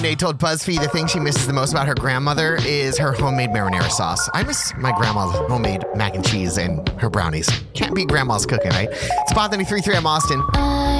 Nate told BuzzFeed the thing she misses the most about her grandmother is her homemade marinara sauce. I miss my grandma's homemade mac and cheese and her brownies. Can't beat grandma's cooking, right? It's Pod 93.3. I'm Austin.